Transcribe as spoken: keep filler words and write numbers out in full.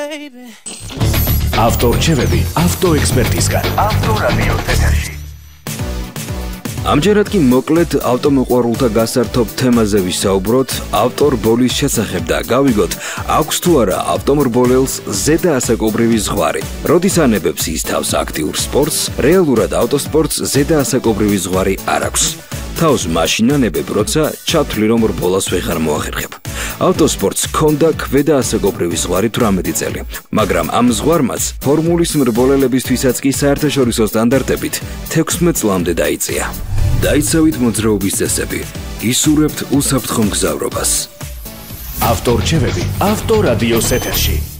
baby. ავტორჩევები ავტოექსპერტისგან. ავტორადიოს ეთერში. ამჯერად კი მოკლედ ავტომოყვარულთა გასართობ თემაზე ვისაუბროთ ავტორ ბოლის შესახებ და გავიგოთ, აქვს თუ არა ავტომობილელს ზედა ასაკობრივი ზღვარი. როდის ანებებს ის თავს აქტიურ სპორტს, რეალურად ავტოსპორტს ზედა ასაკობრივი ზღვარი არ აქვს. თავს მაშინ ანებებ, როცა ჩათვლი რომ რბოლას ვეღარ მოახერხებ. ავტოსპორტს ჰქონდა ქვედა ასაკობრივი ზღვარი თვრამეტი წელი, მაგრამ ამ ზღვარმაც ფორმულის მრბოლელებისთვისაც კი საერთაშორისო სტანდარტებით თექვსმეტ წლამდე დაიწია. დაიცავით მოძრაობის წესები, ისურვებთ უსაფრთხო მგზავრობას. ავტორჩევები ავტორადიოს ეთერში.